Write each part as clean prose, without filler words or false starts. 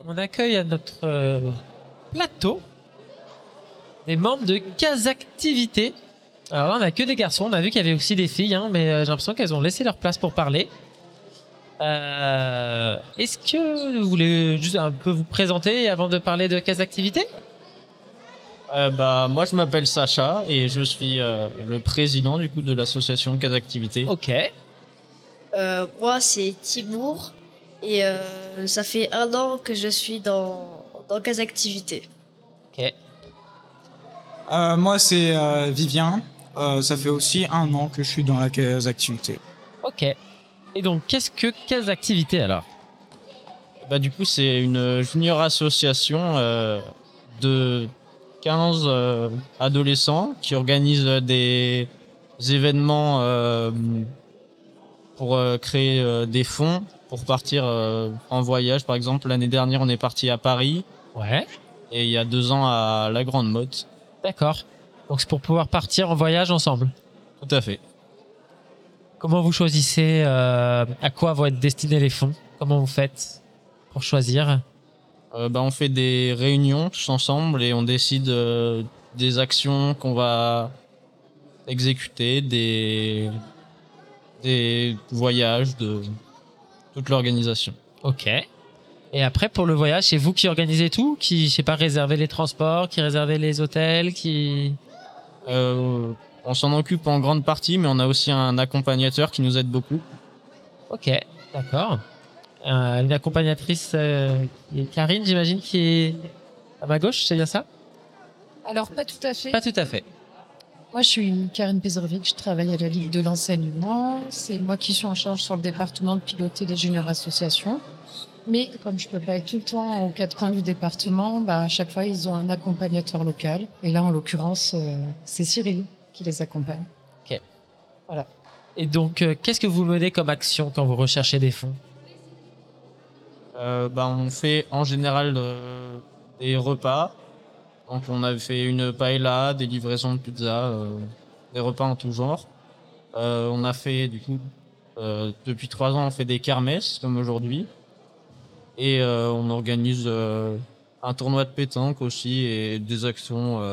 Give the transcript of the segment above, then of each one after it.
on accueille à notre plateau des membres de Case Activité. Alors là, on a que des garçons. On a vu qu'il y avait aussi des filles, hein, mais j'ai l'impression qu'elles ont laissé leur place pour parler. Est-ce que vous voulez juste un peu vous présenter avant de parler de Case Activité? Moi, je m'appelle Sacha et je suis le président du coup de l'association Cas Activité. Ok. Moi, c'est Timour et ça fait 1 an que je suis dans Cas Activité. Ok. Moi, c'est Vivien. Ça fait aussi 1 an que je suis dans la case activité. Ok. Et donc, qu'est-ce que Case Activité alors? Du coup, c'est une junior association de 15 adolescents qui organisent des événements pour créer des fonds pour partir en voyage. Par exemple, l'année dernière, on est parti à Paris Ouais. et il y a 2 ans à la Grande Motte. D'accord. Donc c'est pour pouvoir partir en voyage ensemble. Tout à fait. Comment vous choisissez à quoi vont être destinés les fonds? Comment vous faites pour choisir? On fait des réunions tous ensemble et on décide des actions qu'on va exécuter, des voyages, de toute l'organisation. Ok. Et après, pour le voyage, c'est vous qui organisez tout? Qui, je sais pas, réservez les transports, qui réservez les hôtels, qui... On s'en occupe en grande partie, mais on a aussi un accompagnateur qui nous aide beaucoup. Ok, d'accord. Une accompagnatrice, qui est Karine, j'imagine, qui est à ma gauche, c'est bien ça? Alors, pas tout à fait. Pas tout à fait. Moi, je suis Karine Pezovic, je travaille à la Ligue de l'enseignement. C'est moi qui suis en charge sur le département de piloter les juniors associations. Mais comme je peux pas être tout le temps aux 4 coins du département, à chaque fois, ils ont un accompagnateur local. Et là, en l'occurrence, c'est Cyril qui les accompagne. Ok. Voilà. Et donc, qu'est-ce que vous menez comme action quand vous recherchez des fonds? On fait en général des repas. Donc on avait fait une paella, des livraisons de pizza, des repas en tout genre. On a fait du coup depuis 3 ans on fait des kermesses comme aujourd'hui. Et on organise un tournoi de pétanque aussi et des actions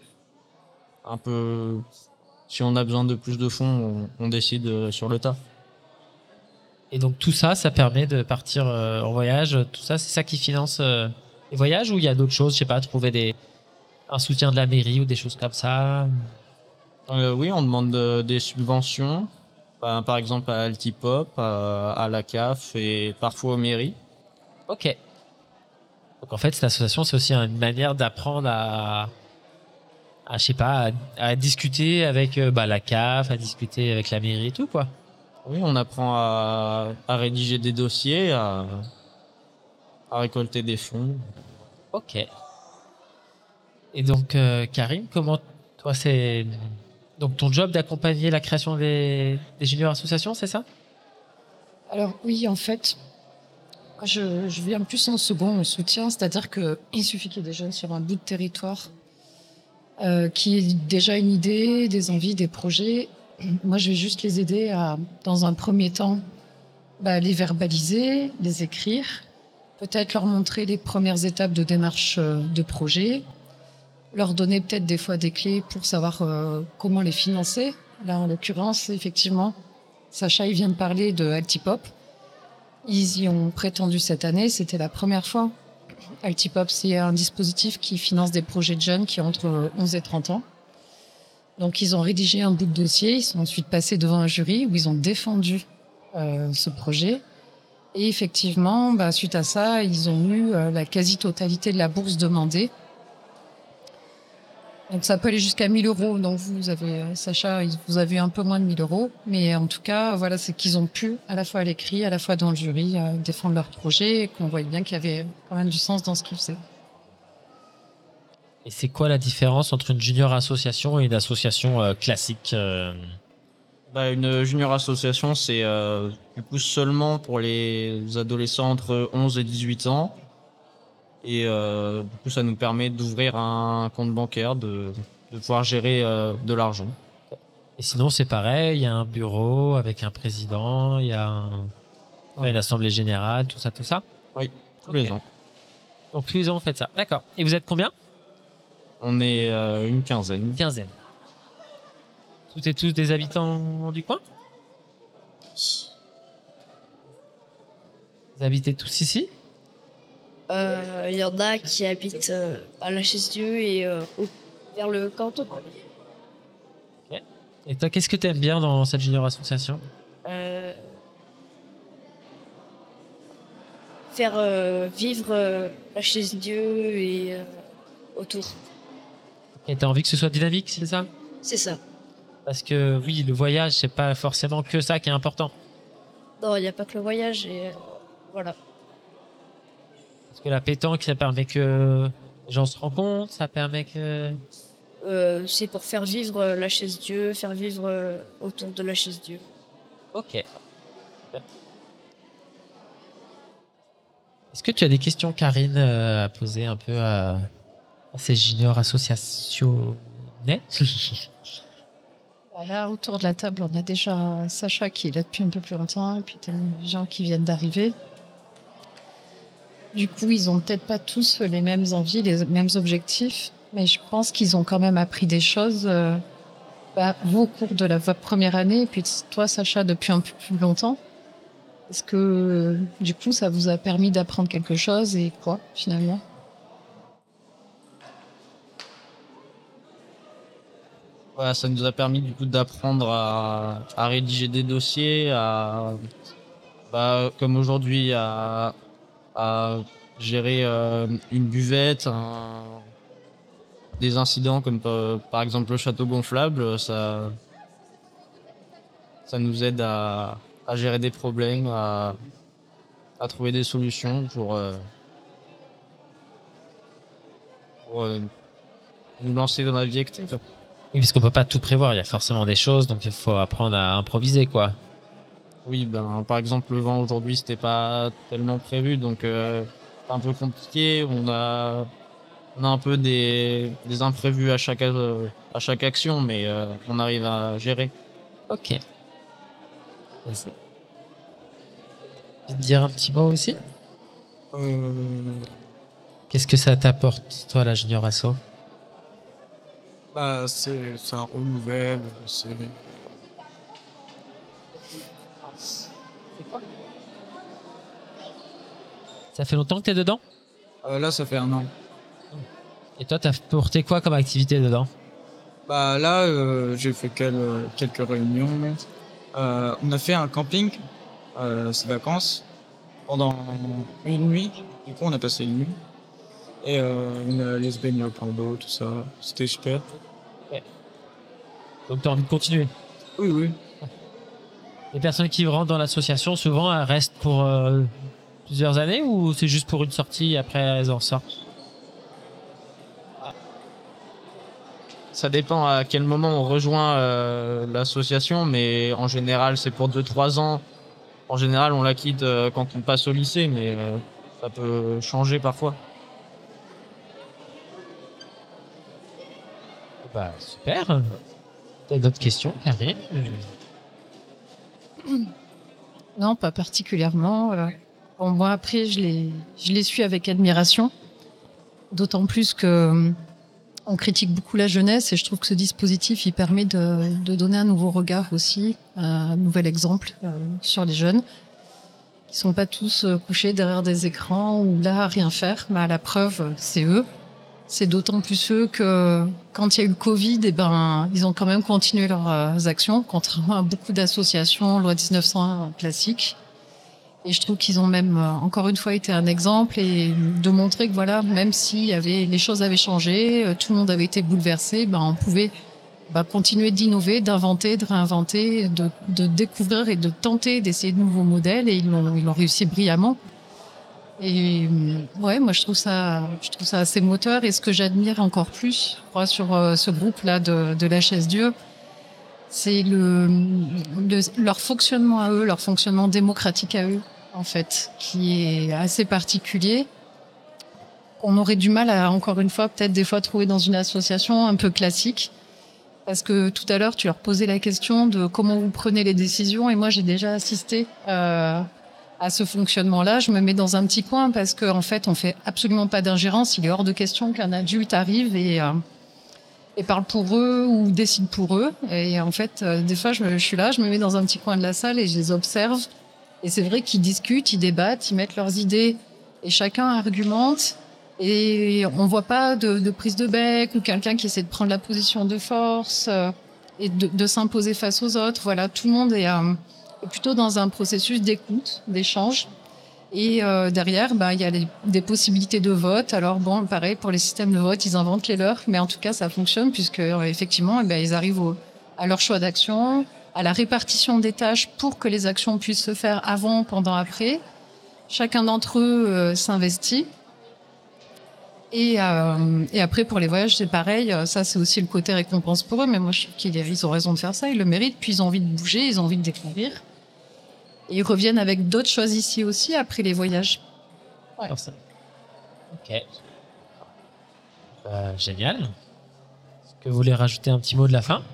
un peu... Si on a besoin de plus de fonds, on décide sur le tas. Et donc tout ça, ça permet de partir en voyage. Tout ça, c'est ça qui finance les voyages, ou il y a d'autres choses, je sais pas, trouver un soutien de la mairie ou des choses comme ça? Oui, on demande des subventions, par exemple à Altipop, à la CAF et parfois aux mairies. Ok. Donc en fait, cette association, c'est aussi une manière d'apprendre je sais pas, à discuter avec la CAF, à discuter avec la mairie et tout, quoi. Oui, on apprend à rédiger des dossiers, à récolter des fonds. Ok. Et donc, Karim, comment toi, c'est donc ton job d'accompagner la création des juniors associations, c'est ça? Alors, oui, en fait, je viens plus en second au soutien, c'est-à-dire qu'il suffit qu'il y ait des jeunes sur un bout de territoire qui aient déjà une idée, des envies, des projets. Moi, je vais juste les aider à, dans un premier temps, les verbaliser, les écrire, peut-être leur montrer les premières étapes de démarche de projet, leur donner peut-être des fois des clés pour savoir comment les financer. Là, en l'occurrence, effectivement, Sacha, il vient de parler de Altipop. Ils y ont prétendu cette année, c'était la première fois. Altipop, c'est un dispositif qui finance des projets de jeunes qui ont entre 11 et 30 ans. Donc, ils ont rédigé un bout de dossier, ils sont ensuite passés devant un jury où ils ont défendu ce projet. Et effectivement, suite à ça, ils ont eu la quasi-totalité de la bourse demandée. Donc, ça peut aller jusqu'à 1 000 €. Donc, vous avez, Sacha, vous avez eu un peu moins de 1 000 €. Mais en tout cas, voilà, c'est qu'ils ont pu, à la fois à l'écrit, à la fois dans le jury, défendre leur projet et qu'on voyait bien qu'il y avait quand même du sens dans ce qu'ils faisaient. Et c'est quoi la différence entre une junior association et une association classique? Une junior association, c'est du coup seulement pour les adolescents entre 11 et 18 ans. Et du coup, ça nous permet d'ouvrir un compte bancaire, de pouvoir gérer de l'argent. Et sinon, c'est pareil, il y a un bureau avec un président, il y a une assemblée générale, tout ça, tout ça? Oui, tous les ans. Donc plus vous faites ça. D'accord. Et vous êtes combien? On est une quinzaine. Une quinzaine. Toutes et tous des habitants du coin? Vous habitez tous ici? Il y en a qui habitent à la Chaise-Dieu et vers le canton. Et toi, qu'est-ce que tu aimes bien dans cette junior association? Faire vivre la Chaise-Dieu et autour. Et t'as envie que ce soit dynamique, c'est ça? C'est ça. Parce que oui, le voyage, c'est pas forcément que ça qui est important. Non, il n'y a pas que le voyage et voilà. Parce que la pétanque, ça permet que les gens se rencontrent, ça permet que... C'est pour faire vivre la Chaise-Dieu, faire vivre autour de la Chaise-Dieu. Ok. Est-ce que tu as des questions, Karine, à poser un peu à ces juniors associationnels? Là, autour de la table, on a déjà Sacha qui est là depuis un peu plus longtemps, et puis t'as des gens qui viennent d'arriver. Du coup, ils ont peut-être pas tous les mêmes envies, les mêmes objectifs, mais je pense qu'ils ont quand même appris des choses, vous au cours de votre première année, et puis toi, Sacha, depuis un peu plus longtemps. Est-ce que, du coup, ça vous a permis d'apprendre quelque chose, et quoi, finalement? Voilà, ça nous a permis du coup d'apprendre à rédiger des dossiers, comme aujourd'hui, à gérer une buvette, des incidents comme par exemple le château gonflable, ça nous aide à gérer des problèmes, à trouver des solutions pour nous lancer dans la vie active. Oui, parce qu'on peut pas tout prévoir, il y a forcément des choses, donc il faut apprendre à improviser, quoi. Oui, par exemple, le vent aujourd'hui, c'était pas tellement prévu, donc c'est un peu compliqué. On a un peu des imprévus à chaque action, mais on arrive à gérer. Ok. Vas-y. Tu veux te dire un petit mot aussi? Qu'est-ce que ça t'apporte, toi, la junior asso? Ça renouvelle, Ça fait longtemps que t'es dedans? là, ça fait un an. Et toi, t'as porté quoi comme activité dedans? Là, j'ai fait quelques réunions. On a fait un camping, ces vacances, pendant une nuit. Du coup, on a passé une nuit. Et on a allé se baigner au plan d'eau, tout ça. C'était super. Donc t'as envie de continuer? Oui, oui. Les personnes qui rentrent dans l'association, souvent, elles restent pour plusieurs années ou c'est juste pour une sortie et après elles en sortent? Ça dépend à quel moment on rejoint l'association, mais en général, c'est pour 2-3 ans. En général, on la quitte quand on passe au lycée, mais ça peut changer parfois. Bah, super. T'as d'autres questions, Karine? Non, pas particulièrement. Bon, moi, après, je les suis avec admiration. D'autant plus que on critique beaucoup la jeunesse et je trouve que ce dispositif, il permet de donner un nouveau regard aussi, un nouvel exemple sur les jeunes qui sont pas tous couchés derrière des écrans ou là à rien faire. Mais à la preuve, c'est eux. C'est d'autant plus eux que quand il y a eu le Covid, ils ont quand même continué leurs actions, contrairement à beaucoup d'associations loi 1901 classiques. Et je trouve qu'ils ont même, encore une fois, été un exemple et de montrer que voilà, même si les choses avaient changé, tout le monde avait été bouleversé, on pouvait continuer d'innover, d'inventer, de réinventer, de découvrir et de tenter d'essayer de nouveaux modèles et ils l'ont réussi brillamment. Et ouais, moi je trouve ça assez moteur et ce que j'admire encore plus, je crois, sur ce groupe-là de la Chaise-Dieu, c'est leur fonctionnement à eux, leur fonctionnement démocratique à eux, en fait, qui est assez particulier. On aurait du mal à, encore une fois, peut-être des fois trouver dans une association un peu classique. Parce que tout à l'heure, tu leur posais la question de comment vous prenez les décisions et moi j'ai déjà assisté à à ce fonctionnement-là, je me mets dans un petit coin parce qu'en fait, on fait absolument pas d'ingérence. Il est hors de question qu'un adulte arrive et parle pour eux ou décide pour eux. Et en fait, des fois, je suis là, je me mets dans un petit coin de la salle et je les observe. Et c'est vrai qu'ils discutent, ils débattent, ils mettent leurs idées et chacun argumente. Et on voit pas de prise de bec ou quelqu'un qui essaie de prendre la position de force et de s'imposer face aux autres. Voilà, tout le monde est plutôt dans un processus d'écoute, d'échange. Et derrière, il y a des possibilités de vote. Alors bon, pareil, pour les systèmes de vote, ils inventent les leurs, mais en tout cas, ça fonctionne puisque effectivement, ils arrivent à leur choix d'action, à la répartition des tâches pour que les actions puissent se faire avant, pendant, après. Chacun d'entre eux s'investit. Et après, pour les voyages, c'est pareil. Ça, c'est aussi le côté récompense pour eux. Mais moi, je trouve qu'ils ont raison de faire ça. Ils le méritent. Puis, ils ont envie de bouger. Ils ont envie de découvrir. Et ils reviennent avec d'autres choses ici aussi, après les voyages. Ouais. Ok. Génial. Est-ce que vous voulez rajouter un petit mot de la fin?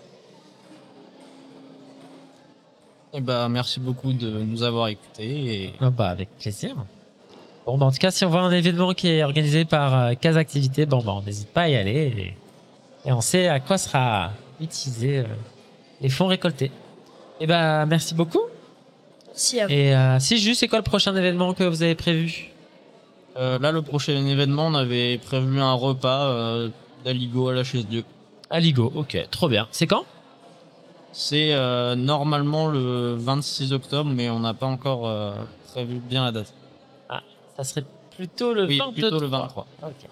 Et merci beaucoup de nous avoir écoutés. Et... Avec plaisir. Bon, en tout cas, si on voit un événement qui est organisé par Casa Activité, on n'hésite pas à y aller et on sait à quoi sera utilisé les fonds récoltés. Merci beaucoup. Si, à vous. Et si juste, c'est quoi le prochain événement que vous avez prévu? Là, le prochain événement, on avait prévu un repas d'Aligo à la Chaise Dieu. Aligo, ok, trop bien. C'est quand? C'est normalement le 26 octobre, mais on n'a pas encore prévu bien la date. Ça serait plutôt le 23. Plutôt le 23. Ok.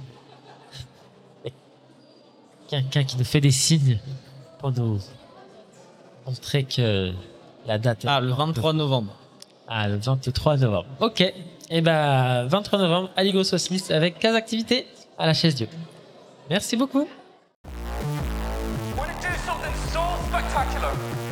Quelqu'un qui nous fait des signes pour nous montrer que la date est... Le 23 novembre. Le 23 novembre. Ok. 23 novembre, Aligo Smith avec Casa Activité à la Chaise Dieu. Merci beaucoup. Want to do something so spectacular?